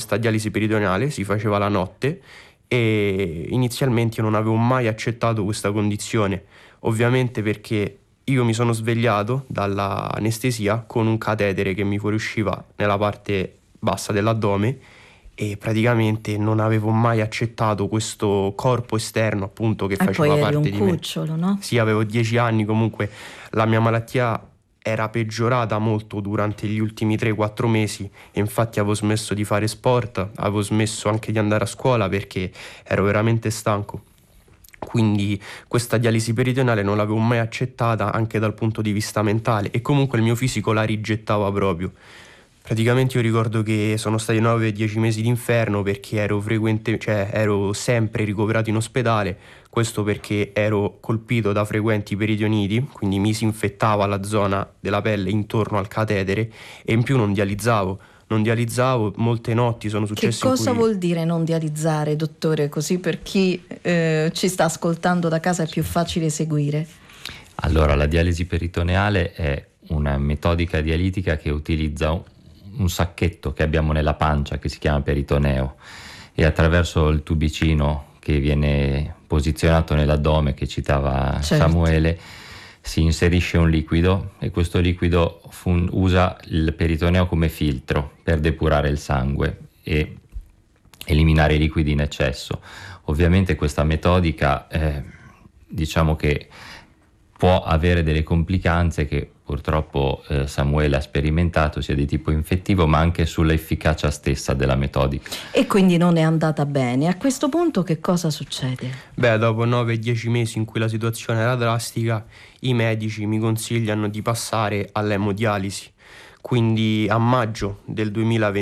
questa dialisi peritoneale, si faceva la notte e inizialmente io non avevo mai accettato questa condizione, ovviamente perché io mi sono svegliato dalla anestesia con un catetere che mi fuoriusciva nella parte bassa dell'addome e praticamente non avevo mai accettato questo corpo esterno appunto che faceva poi parte eri di un me. cucciolo, no? Sì, avevo 10 anni, comunque la mia malattia era peggiorata molto durante gli ultimi 3-4 mesi e infatti avevo smesso di fare sport, avevo smesso anche di andare a scuola perché ero veramente stanco. Quindi questa dialisi peritoneale non l'avevo mai accettata anche dal punto di vista mentale e comunque il mio fisico la rigettava proprio. Praticamente io ricordo che sono stati 9-10 mesi d'inferno perché ero sempre ricoverato in ospedale, questo perché ero colpito da frequenti peritoniti, quindi mi si infettava la zona della pelle intorno al catetere e in più non dializzavo, molte notti sono Che successe in cosa cui... vuol dire non dializzare, dottore? Così per chi ci sta ascoltando da casa è più facile seguire. Allora, la dialisi peritoneale è una metodica dialitica che utilizza un sacchetto che abbiamo nella pancia che si chiama peritoneo e attraverso il tubicino che viene posizionato nell'addome che citava Samuele si inserisce un liquido e questo liquido usa il peritoneo come filtro per depurare il sangue e eliminare i liquidi in eccesso. Ovviamente questa metodica diciamo che può avere delle complicanze che purtroppo Samuele ha sperimentato sia di tipo infettivo ma anche sull'efficacia stessa della metodica. E quindi non è andata bene. A questo punto che cosa succede? Beh, dopo 9-10 mesi in cui la situazione era drastica, i medici mi consigliano di passare all'emodialisi. Quindi a maggio del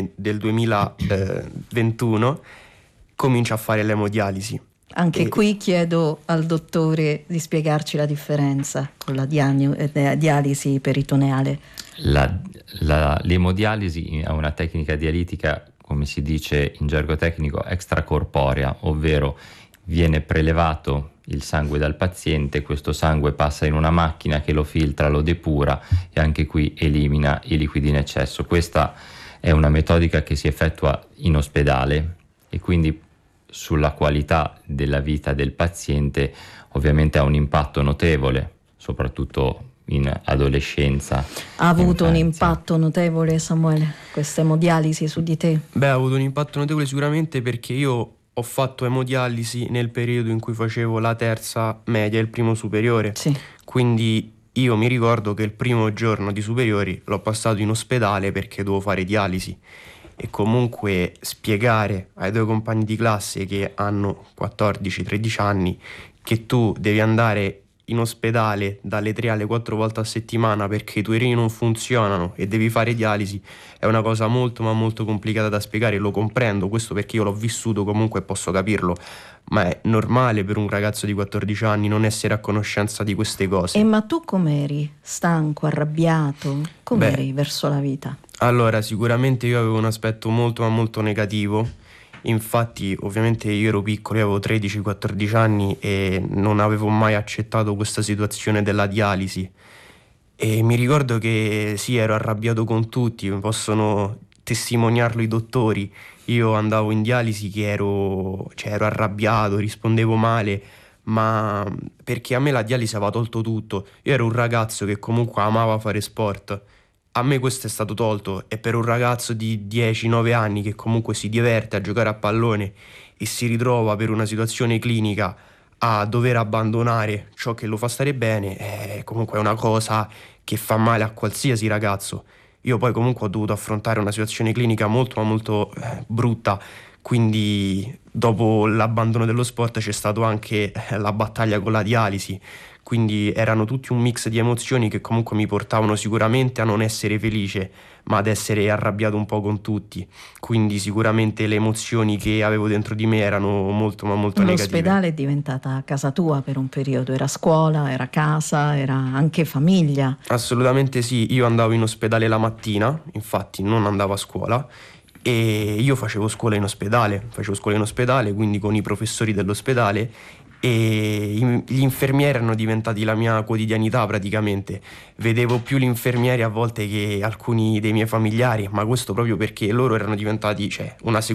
2021 comincio a fare l'emodialisi. Anche qui chiedo al dottore di spiegarci la differenza con la dialisi peritoneale. L'emodialisi è una tecnica dialitica, come si dice in gergo tecnico, extracorporea, ovvero viene prelevato il sangue dal paziente, questo sangue passa in una macchina che lo filtra, lo depura e anche qui elimina i liquidi in eccesso. Questa è una metodica che si effettua in ospedale e quindi sulla qualità della vita del paziente ovviamente ha un impatto notevole, soprattutto in adolescenza. Ha avuto un impatto notevole, Samuele, questa emodialisi su di te? Beh, ha avuto un impatto notevole sicuramente perché io ho fatto emodialisi nel periodo in cui facevo la terza media e il primo superiore. Sì. Quindi io mi ricordo che il primo giorno di superiori l'ho passato in ospedale perché dovevo fare dialisi. E comunque spiegare ai tuoi compagni di classe che hanno 14-13 anni che tu devi andare in ospedale dalle 3 alle 4 volte a settimana perché i tuoi reni non funzionano e devi fare dialisi è una cosa molto ma molto complicata da spiegare. Lo comprendo, questo perché io l'ho vissuto, comunque posso capirlo, ma è normale per un ragazzo di 14 anni non essere a conoscenza di queste cose. Ma tu com'eri? Stanco, arrabbiato? Com'eri verso la vita? Allora, sicuramente io avevo un aspetto molto ma molto negativo, infatti ovviamente io ero piccolo, io avevo 13-14 anni e non avevo mai accettato questa situazione della dialisi e mi ricordo che sì, ero arrabbiato con tutti, possono testimoniarlo i dottori, io andavo in dialisi che ero arrabbiato, rispondevo male, ma perché a me la dialisi aveva tolto tutto, io ero un ragazzo che comunque amava fare sport. A me questo è stato tolto e per un ragazzo di 10-9 anni che comunque si diverte a giocare a pallone e si ritrova per una situazione clinica a dover abbandonare ciò che lo fa stare bene, comunque è una cosa che fa male a qualsiasi ragazzo. Io poi comunque ho dovuto affrontare una situazione clinica molto ma molto brutta, quindi dopo l'abbandono dello sport c'è stato anche la battaglia con la dialisi. Quindi erano tutti un mix di emozioni che comunque mi portavano sicuramente a non essere felice, ma ad essere arrabbiato un po' con tutti. Quindi sicuramente le emozioni che avevo dentro di me erano molto ma molto negative. L'ospedale è diventata casa tua per un periodo, era scuola, era casa, era anche famiglia. Assolutamente sì, io andavo in ospedale la mattina, infatti non andavo a scuola, e io facevo scuola in ospedale, quindi con i professori dell'ospedale e gli infermieri erano diventati la mia quotidianità praticamente. Vedevo più gli infermieri a volte che alcuni dei miei familiari, ma questo proprio perché loro erano diventati una